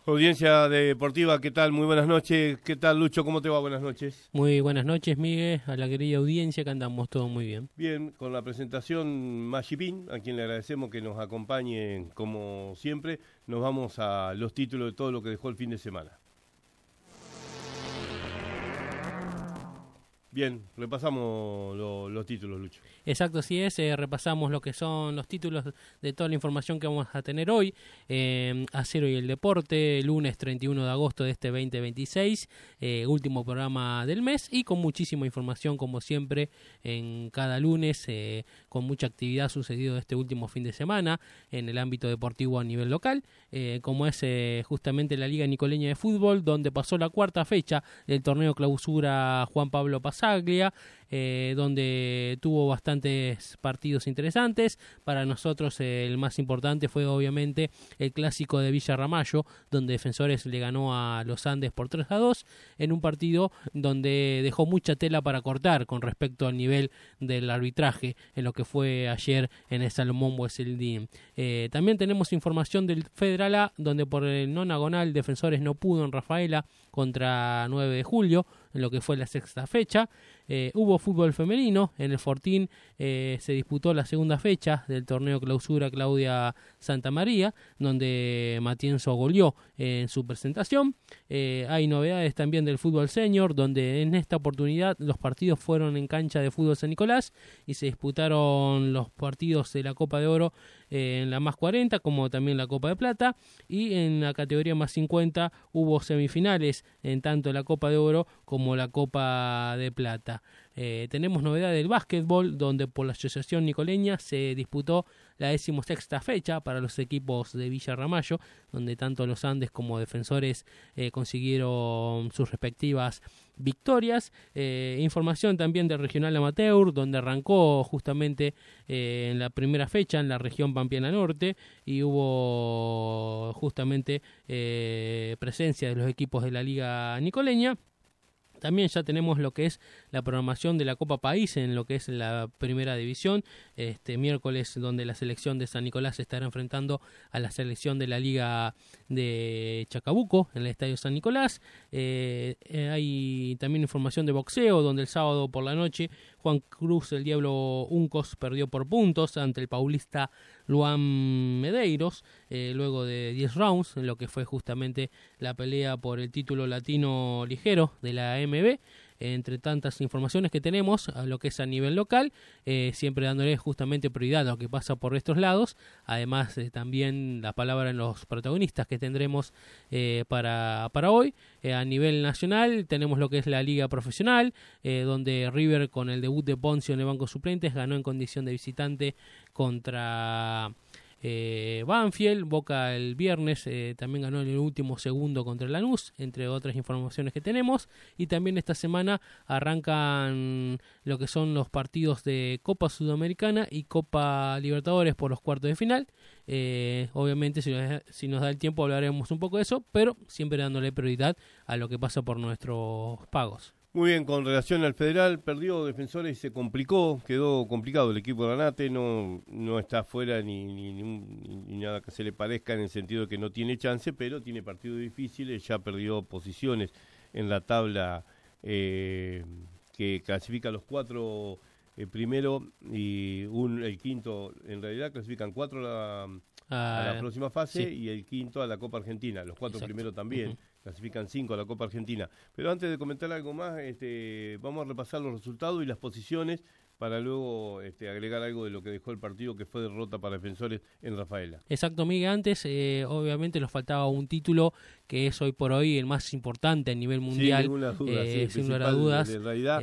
Audiencia deportiva, ¿qué tal? Muy buenas noches. ¿Qué tal, Lucho? ¿Cómo te va? Buenas noches. Muy buenas noches, Miguel, a la querida audiencia, que andamos todo muy bien. Bien, con la presentación Magipín, a quien le agradecemos que nos acompañe como siempre. Nos vamos a los títulos de todo lo que dejó el fin de semana. Bien, repasamos los títulos, Lucho. Exacto, así es, repasamos lo que son los títulos de toda la información que vamos a tener hoy. Acero y el Deporte, lunes 31 de agosto de este 2026, último programa del mes y con muchísima información como siempre en cada lunes, con mucha actividad sucedido este último fin de semana en el ámbito deportivo a nivel local, como es justamente la Liga Nicoleña de Fútbol, donde pasó la cuarta fecha del torneo clausura Juan Pablo Pasaglia, donde tuvo bastantes partidos interesantes. Para nosotros el más importante fue obviamente el clásico de Villa Ramallo, donde Defensores le ganó a los Andes por 3-2 en un partido donde dejó mucha tela para cortar con respecto al nivel del arbitraje en lo que fue ayer en el Salomón Bueseldín. También tenemos información del Federal A, donde por el nonagonal Defensores no pudo en Rafaela contra 9 de julio, en lo que fue la sexta fecha. Hubo fútbol femenino, en el Fortín se disputó la segunda fecha del torneo clausura Claudia Santa María, donde Matienzo goleó en su presentación. Hay novedades también del fútbol senior, donde en esta oportunidad los partidos fueron en cancha de fútbol San Nicolás y se disputaron los partidos de la Copa de Oro en la más 40, como también la Copa de Plata, y en la categoría más 50 hubo semifinales en tanto la Copa de Oro como la Copa de Plata. Tenemos novedad del básquetbol, donde por la Asociación Nicoleña se disputó la 16ª fecha para los equipos de Villa Ramallo, donde tanto los Andes como Defensores consiguieron sus respectivas victorias. Información también del Regional Amateur, donde arrancó justamente en la primera fecha en la región Pampeana Norte y hubo justamente presencia de los equipos de la Liga Nicoleña. También ya tenemos lo que es la programación de la Copa País en lo que es la primera división. Este miércoles, donde la selección de San Nicolás se estará enfrentando a la selección de la Liga de Chacabuco en el Estadio San Nicolás. Hay también información de boxeo, donde el sábado por la noche Juan Cruz, el Diablo Uncos, perdió por puntos ante el paulista Luan Medeiros, luego de 10 rounds, en lo que fue justamente la pelea por el título latino ligero de la AMB. Entre tantas informaciones que tenemos a lo que es a nivel local, siempre dándole justamente prioridad a lo que pasa por estos lados, además también la palabra en los protagonistas que tendremos para hoy. A nivel nacional tenemos lo que es la Liga Profesional, donde River, con el debut de Poncio en el banco suplentes, ganó en condición de visitante contra Banfield. Boca el viernes también ganó en el último segundo contra el Lanús, entre otras informaciones que tenemos. Y también esta semana arrancan lo que son los partidos de Copa Sudamericana y Copa Libertadores por los cuartos de final. Obviamente si nos da el tiempo hablaremos un poco de eso, pero siempre dándole prioridad a lo que pasa por nuestros pagos. Muy bien, con relación al Federal, perdió Defensores y se complicó, quedó complicado el equipo de Granate, no está afuera ni nada que se le parezca en el sentido de que no tiene chance, pero tiene partidos difíciles, ya perdió posiciones en la tabla que clasifica a los cuatro primero y el quinto, en realidad clasifican cuatro a la próxima fase, sí, y el quinto a la Copa Argentina, los cuatro primeros también. Clasifican 5 a la Copa Argentina. Pero antes de comentar algo más, vamos a repasar los resultados y las posiciones para luego agregar algo de lo que dejó el partido, que fue derrota para Defensores en Rafaela. Exacto, Miguel. Antes, obviamente, nos faltaba un título que es hoy por hoy el más importante a nivel mundial. Sin ninguna duda, sin lugar a dudas. En realidad,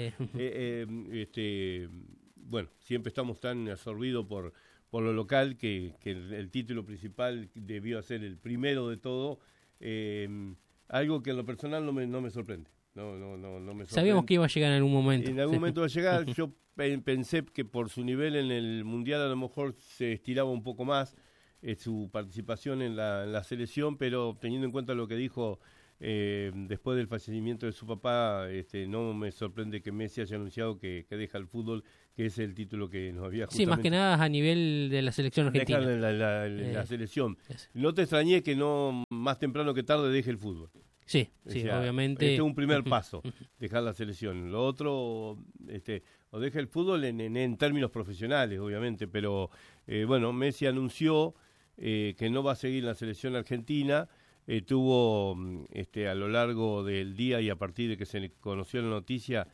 bueno, siempre estamos tan absorbidos por lo local que el título principal debió ser el primero de todo. Algo que en lo personal no me sorprende. No me sorprende. Sabíamos que iba a llegar en algún momento. En algún momento va a llegar. Yo pensé que por su nivel en el Mundial a lo mejor se estiraba un poco más su participación en la selección, pero teniendo en cuenta lo que dijo después del fallecimiento de su papá, no me sorprende que Messi haya anunciado que deja el fútbol que es el título que nos había Sí, más que nada a nivel de la selección argentina. La selección. No te extrañé que no más temprano que tarde deje el fútbol. Sí, O sí, sea, obviamente. Este es un primer paso, dejar la selección. Lo otro, o deja el fútbol en términos profesionales, obviamente, pero bueno, Messi anunció que no va a seguir la selección argentina. Tuvo a lo largo del día y a partir de que se conoció la noticia,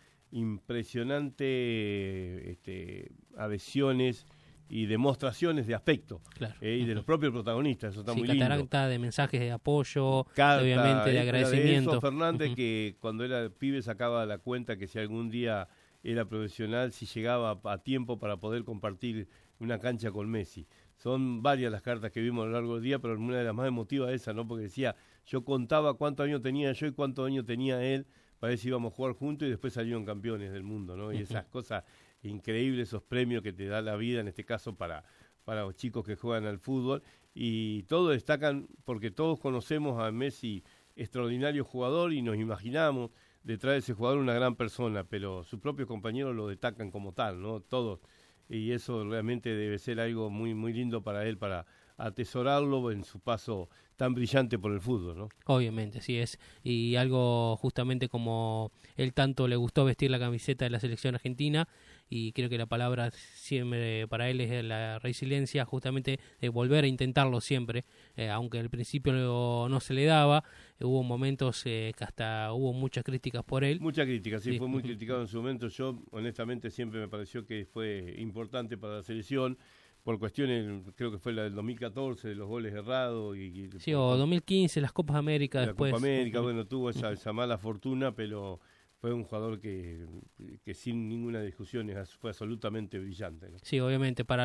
impresionante adhesiones y demostraciones de afecto, claro. Y de los propios protagonistas. Eso está muy catarata lindo. de mensajes de apoyo, Carta, obviamente de agradecimiento. De Enzo Fernández, que cuando era pibe sacaba la cuenta que si algún día era profesional, si llegaba a tiempo para poder compartir una cancha con Messi. Son varias las cartas que vimos a lo largo del día, pero una de las más emotivas esa, ¿no? Porque decía, yo contaba cuántos años tenía yo y cuántos años tenía él, para ver si íbamos a jugar juntos, y después salieron campeones del mundo, ¿no? Y esas cosas increíbles, esos premios que te da la vida, en este caso para los chicos que juegan al fútbol, y todos destacan, porque todos conocemos a Messi, extraordinario jugador, y nos imaginamos detrás de ese jugador una gran persona, pero sus propios compañeros lo destacan como tal, ¿no? Todos, y eso realmente debe ser algo muy, muy lindo para él, para atesorarlo en su paso tan brillante por el fútbol, ¿no? Obviamente, sí es. Y algo justamente como él tanto le gustó vestir la camiseta de la selección argentina, y creo que la palabra siempre para él es la resiliencia, justamente de volver a intentarlo siempre, aunque al principio no se le daba, hubo momentos que hasta hubo muchas críticas por él. Muchas críticas, sí, fue muy criticado en su momento. Yo, honestamente, siempre me pareció que fue importante para la selección, por cuestiones, creo que fue la del 2014, de los goles errados. Sí, o 2015, las Copas América después. La Copa América, bueno, tuvo esa mala fortuna, pero fue un jugador que sin ninguna discusión fue absolutamente brillante, ¿no? Sí, obviamente, para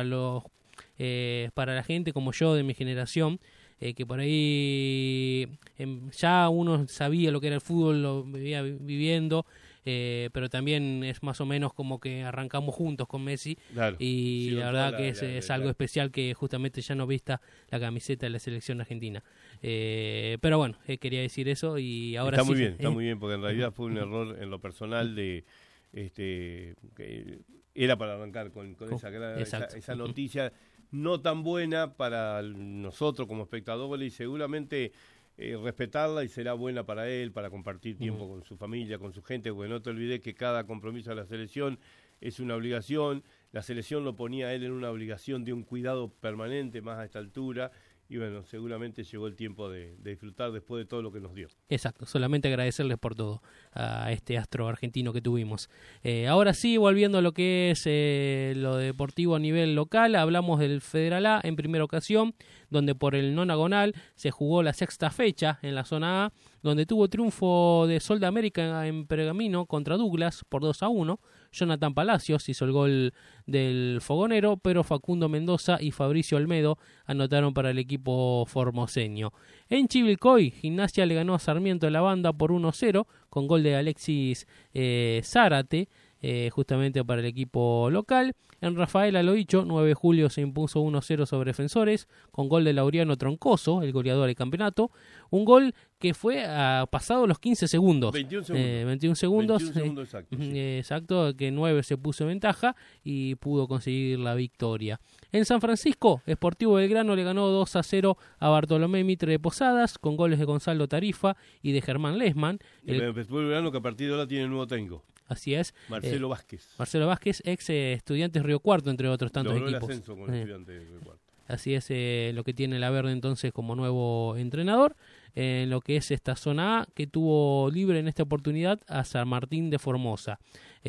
la gente como yo, de mi generación, que por ahí ya uno sabía lo que era el fútbol, lo vivía viviendo, pero también es más o menos como que arrancamos juntos con Messi, claro, y sí, la verdad que es algo especial que justamente ya no vista la camiseta de la selección argentina. Pero bueno, quería decir eso, y ahora está sí. Está muy bien, porque en realidad fue un error en lo personal que era para arrancar con esa noticia no tan buena para nosotros como espectadores, y seguramente respetarla, y será buena para él, para compartir tiempo con su familia, con su gente, porque no te olvides que cada compromiso de la selección es una obligación. La selección lo ponía a él en una obligación de un cuidado permanente más a esta altura, y bueno, seguramente llegó el tiempo de disfrutar después de todo lo que nos dio. Exacto, solamente agradecerles por todo a este astro argentino que tuvimos. Ahora sí, volviendo a lo que es lo deportivo a nivel local, hablamos del Federal A en primera ocasión, donde por el nonagonal se jugó la sexta fecha en la zona A, donde tuvo triunfo de Sol de América en Pergamino contra Douglas por 2-1. Jonathan Palacios hizo el gol del fogonero, pero Facundo Mendoza y Fabricio Olmedo anotaron para el equipo formoseño. En Chivilcoy, Gimnasia le ganó a Sarmiento de la Banda por 1-0 con gol de Alexis Zárate, justamente para el equipo local. En Rafaela Loicho, 9 de julio se impuso 1-0 sobre Defensores, con gol de Laureano Troncoso, el goleador del campeonato. Un gol que fue pasado los 15 segundos. 21 segundos. 21 segundos. 21 segundos exacto. Sí. Exacto, que 9 se puso en ventaja y pudo conseguir la victoria. En San Francisco, Sportivo Belgrano le ganó 2-0 a Bartolomé Mitre de Posadas, con goles de Gonzalo Tarifa y de Germán Lesman. El Belgrano, que a partir de ahora tiene nuevo técnico. Así es. Marcelo Vázquez. Marcelo Vázquez, ex Estudiantes Río Cuarto, entre otros tantos logró equipos. El ascenso con Estudiantes Río Cuarto. Así es lo que tiene la Verde entonces como nuevo entrenador. En lo que es esta zona A, que tuvo libre en esta oportunidad a San Martín de Formosa.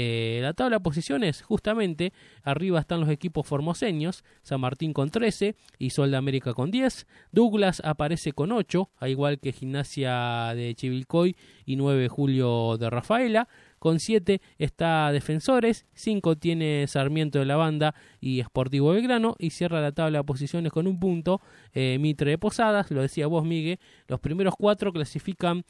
La tabla de posiciones, justamente, arriba están los equipos formoseños, San Martín con 13 y Sol de América con 10. Douglas aparece con 8, al igual que Gimnasia de Chivilcoy y 9 de julio de Rafaela. Con 7 está Defensores, 5 tiene Sarmiento de la Banda y Sportivo Belgrano, y cierra la tabla de posiciones con un punto Mitre de Posadas. Lo decía vos, Miguel, los primeros 4 clasifican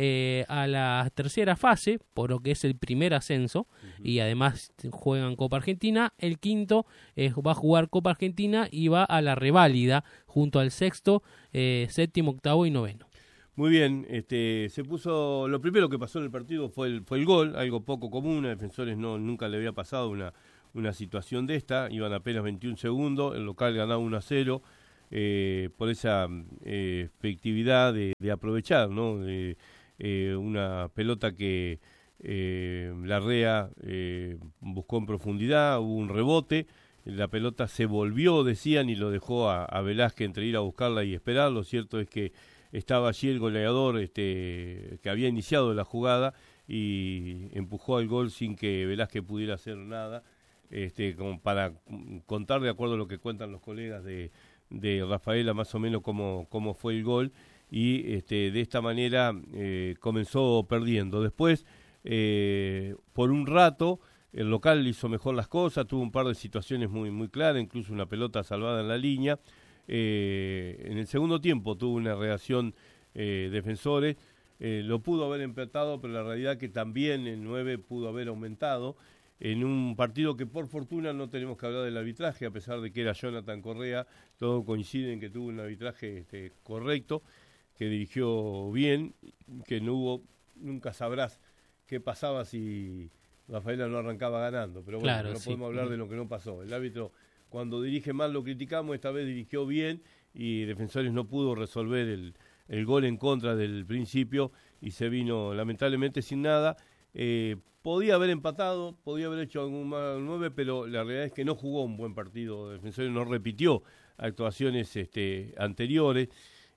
a la tercera fase, por lo que es el primer ascenso, y además juegan Copa Argentina. El quinto va a jugar Copa Argentina y va a la reválida junto al sexto, séptimo, octavo y noveno. Muy bien, se puso, lo primero que pasó en el partido fue el gol, algo poco común. A Defensores nunca le había pasado una situación de esta, iban apenas 21 segundos, el local ganaba 1-0, por esa efectividad de aprovechar, ¿no? Una pelota que Larrea buscó en profundidad, hubo un rebote, la pelota se volvió, decían, y lo dejó a Velázquez entre ir a buscarla y esperar. Lo cierto es que estaba allí el goleador que había iniciado la jugada y empujó al gol sin que Velázquez pudiera hacer nada, como para contar, de acuerdo a lo que cuentan los colegas de Rafaela, más o menos cómo fue el gol, y de esta manera comenzó perdiendo. Después, por un rato, el local hizo mejor las cosas, tuvo un par de situaciones muy, muy claras, incluso una pelota salvada en la línea. En el segundo tiempo tuvo una reacción Defensores, lo pudo haber empatado, pero la realidad que también el 9 pudo haber aumentado en un partido que por fortuna no tenemos que hablar del arbitraje, a pesar de que era Jonathan Correa, todo coincide en que tuvo un arbitraje correcto, que dirigió bien, que nunca sabrás qué pasaba si Rafaela no arrancaba ganando, pero bueno, claro, no podemos hablar de lo que no pasó. El árbitro, cuando dirige mal lo criticamos, esta vez dirigió bien y Defensores no pudo resolver el gol en contra del principio y se vino lamentablemente sin nada. Podía haber empatado, podía haber hecho algún más 9, pero la realidad es que no jugó un buen partido. Defensores no repitió actuaciones anteriores.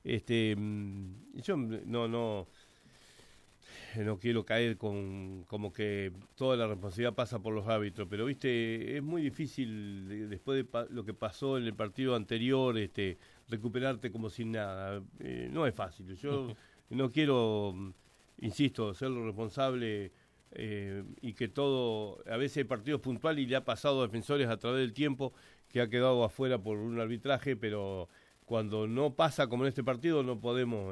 Yo no quiero caer como que toda la responsabilidad pasa por los árbitros, pero viste, es muy difícil después de lo que pasó en el partido anterior, recuperarte como sin nada. No es fácil. Yo no quiero, insisto, ser lo responsable y que todo, a veces hay partidos puntuales y le ha pasado a Defensores a través del tiempo que ha quedado afuera por un arbitraje, pero cuando no pasa como en este partido no podemos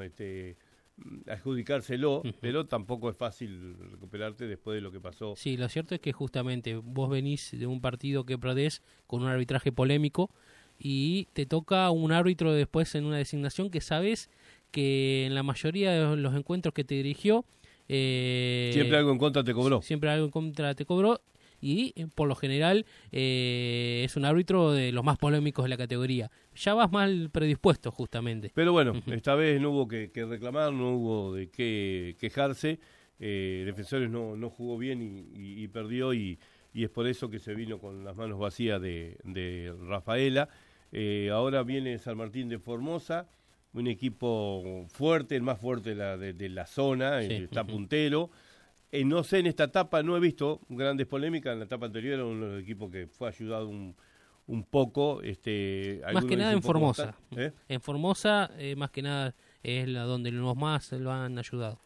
adjudicárselo, pero tampoco es fácil recuperarte después de lo que pasó. Sí, lo cierto es que justamente vos venís de un partido que perdés con un arbitraje polémico y te toca un árbitro después en una designación que sabes que en la mayoría de los encuentros que te dirigió siempre algo en contra te cobró. Siempre algo en contra te cobró y por lo general es un árbitro de los más polémicos de la categoría. Ya vas mal predispuesto justamente. Pero bueno, esta vez no hubo que reclamar, no hubo de qué quejarse. Defensores no jugó bien y perdió y es por eso que se vino con las manos vacías de Rafaela. Ahora viene San Martín de Formosa, un equipo fuerte, el más fuerte de la zona, sí. Está puntero. No sé, en esta etapa no he visto grandes polémicas, en la etapa anterior era uno de los equipos que fue ayudado un poco. Más que nada en Formosa. En Formosa, más que nada, es donde los más lo han ayudado.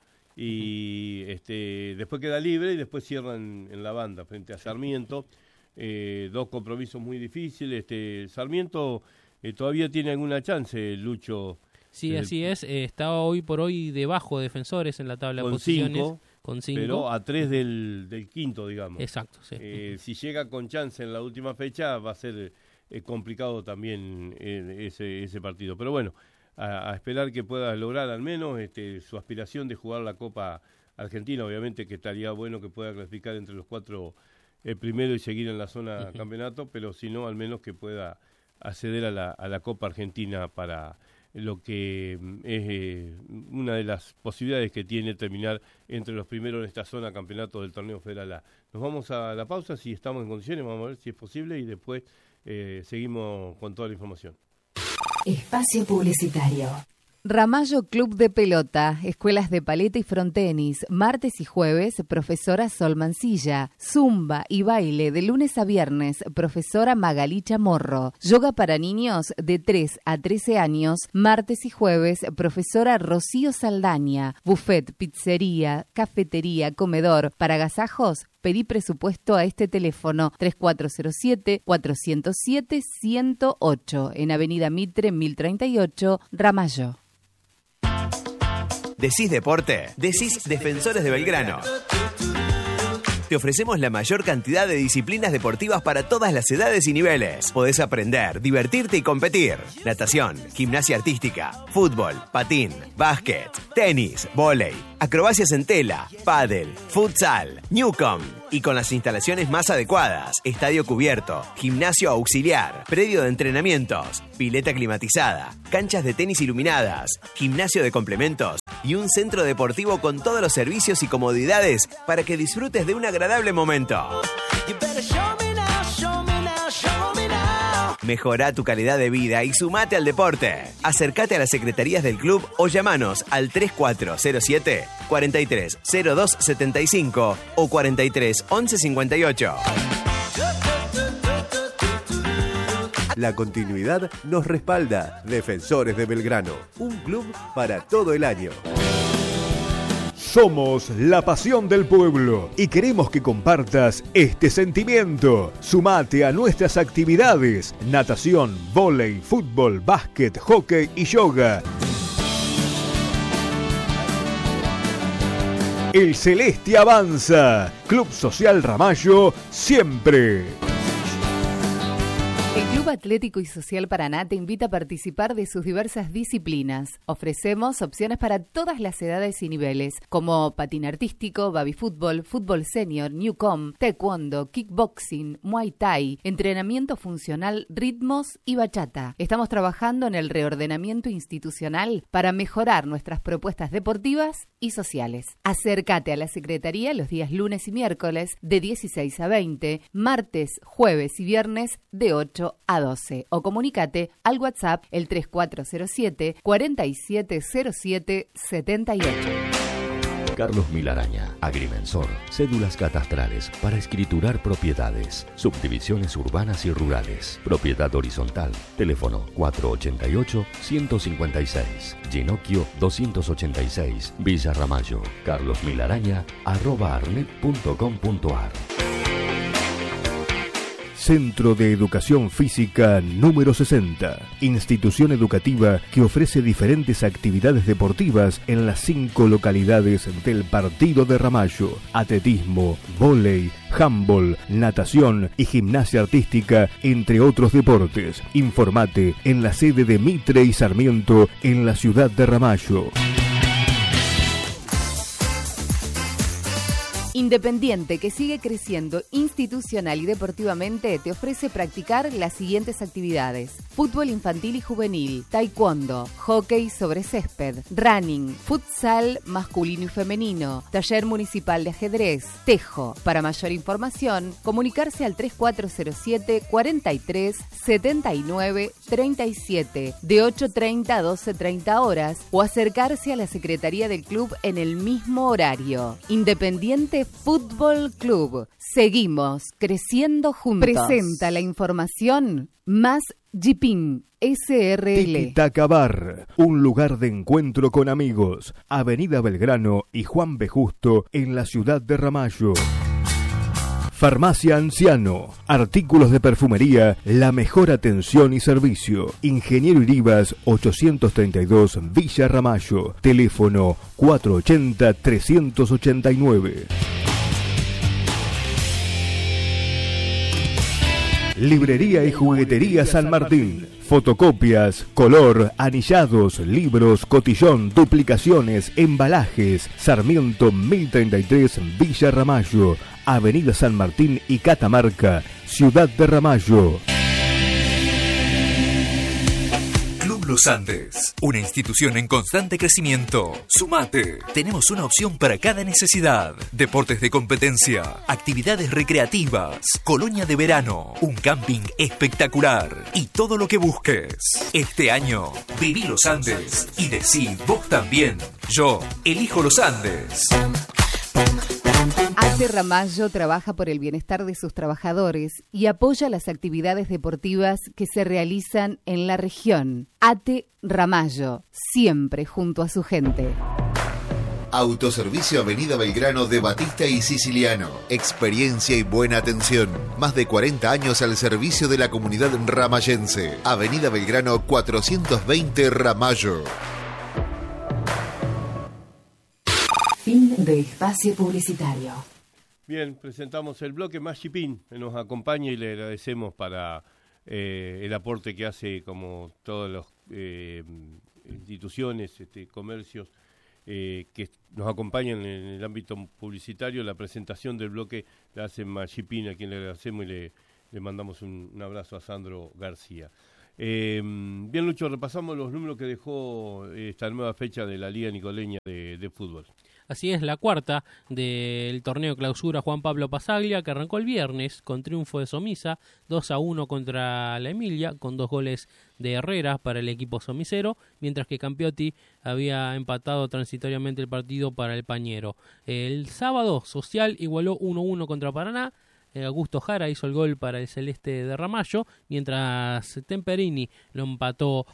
Y después queda libre y después cierran en la banda frente a Sarmiento. Dos compromisos muy difíciles. Sarmiento todavía tiene alguna chance, Lucho. Sí, así es. Está hoy por hoy debajo de Defensores en la tabla de posiciones. Con 5. Pero a 3 del quinto, digamos. Exacto, sí. Si llega con chance en la última fecha, va a ser complicado también ese partido. Pero bueno, a esperar que pueda lograr al menos su aspiración de jugar la Copa Argentina. Obviamente que estaría bueno que pueda clasificar entre los 4 primero y seguir en la zona campeonato, pero si no, al menos que pueda acceder a la Copa Argentina para lo que es una de las posibilidades que tiene terminar entre los primeros en esta zona campeonato del torneo federal A. Nos vamos a la pausa, si estamos en condiciones, vamos a ver si es posible y después seguimos con toda la información. Espacio publicitario. Ramallo Club de Pelota, escuelas de paleta y frontenis, martes y jueves, profesora Sol Mancilla, zumba y baile de lunes a viernes, profesora Magalí Chamorro, yoga para niños de 3 a 13 años, martes y jueves, profesora Rocío Saldaña, buffet, pizzería, cafetería, comedor, para agasajos. Pedí presupuesto a este teléfono 3407-407-108 en Avenida Mitre 1038, Ramallo. Decís deporte, decís Defensores de Belgrano. te ofrecemos la mayor cantidad de disciplinas deportivas para todas las edades y niveles. Podés aprender, divertirte y competir. Natación, gimnasia artística, fútbol, patín, básquet, tenis, vóley, acrobacias en tela, pádel, futsal, Newcom. Y con las instalaciones más adecuadas, estadio cubierto, gimnasio auxiliar, predio de entrenamientos, pileta climatizada, canchas de tenis iluminadas, gimnasio de complementos y un centro deportivo con todos los servicios y comodidades para que disfrutes de un agradable momento. Mejorá tu calidad de vida y sumate al deporte. Acércate a las secretarías del club o llamanos al 3407 43 02 75 o 43 11 58. La continuidad nos respalda. Defensores de Belgrano, un club para todo el año. Somos la pasión del pueblo y queremos que compartas este sentimiento. Sumate a nuestras actividades: natación, vóley, fútbol, básquet, hockey y yoga. El Celeste avanza. Club Social Ramallo, siempre. El Club Atlético y Social Paraná te invita a participar de sus diversas disciplinas. Ofrecemos opciones para todas las edades y niveles, como patín artístico, baby fútbol, fútbol senior, newcom, taekwondo, kickboxing, muay thai, entrenamiento funcional, ritmos y bachata. Estamos trabajando en el reordenamiento institucional para mejorar nuestras propuestas deportivas y sociales. Acércate a la Secretaría los días lunes y miércoles de 16 a 20, martes, jueves y viernes de 8 a 12 o comunícate al WhatsApp el 3407 4707 78. Carlos Milaraña, agrimensor, cédulas catastrales para escriturar propiedades, subdivisiones urbanas y rurales, propiedad horizontal, teléfono 488-156, Ginocchio 286, Villa Ramallo, carlosmilaraña@arnet.com.ar. Centro de Educación Física número 60. Institución educativa que ofrece diferentes actividades deportivas en las 5 localidades del Partido de Ramallo: atletismo, vóley, handball, natación y gimnasia artística, entre otros deportes. Informate en la sede de Mitre y Sarmiento en la ciudad de Ramallo. Independiente, que sigue creciendo institucional y deportivamente, te ofrece practicar las siguientes actividades: fútbol infantil y juvenil, taekwondo, hockey sobre césped, running, futsal masculino y femenino, taller municipal de ajedrez, tejo. Para mayor información, comunicarse al 3407 43 79 37 de 8:30 a 12:30 horas o acercarse a la secretaría del club en el mismo horario. Independiente Fútbol Club. Seguimos creciendo juntos. Presenta la información más Jipín SRL. Tiki-Taka Bar, un lugar de encuentro con amigos. Avenida Belgrano y Juan B. Justo en la ciudad de Ramallo. Farmacia Anciano, artículos de perfumería, la mejor atención y servicio. Ingeniero Iribas 832 Villa Ramallo, teléfono 480-389. Librería y Juguetería San Martín. Fotocopias, color, anillados, libros, cotillón, duplicaciones, embalajes. Sarmiento 1033 Villa Ramallo, Avenida San Martín y Catamarca, Ciudad de Ramallo. Club Los Andes, una institución en constante crecimiento. Sumate. Tenemos una opción para cada necesidad. Deportes de competencia, actividades recreativas, colonia de verano, un camping espectacular y todo lo que busques. Este año, viví Los Andes y decí vos también. Yo elijo Los Andes. ATE Ramallo trabaja por el bienestar de sus trabajadores y apoya las actividades deportivas que se realizan en la región. ATE Ramallo, siempre junto a su gente. Autoservicio Avenida Belgrano de Batista y Siciliano. Experiencia y buena atención. Más de 40 años al servicio de la comunidad ramallense. Avenida Belgrano 420 Ramallo. Fin de espacio publicitario. Bien, presentamos el bloque. Maggi Pin nos acompaña y le agradecemos para el aporte que hace, como todas las instituciones, comercios que nos acompañan en el ámbito publicitario. La presentación del bloque la hace Maggi Pin, a quien le agradecemos y le mandamos un abrazo a Sandro García. Bien, Lucho, repasamos los números que dejó esta nueva fecha de la Liga Nicoleña de fútbol. Así es, la cuarta del torneo clausura Juan Pablo Pasaglia, que arrancó el viernes con triunfo de Somisa, 2-1 contra la Emilia, con 2 goles de Herrera para el equipo somisero, mientras que Campiotti había empatado transitoriamente el partido para el Pañero. El sábado, Social igualó 1-1 contra Paraná. Augusto Jara hizo el gol para el celeste de Ramallo, mientras Temperini lo empató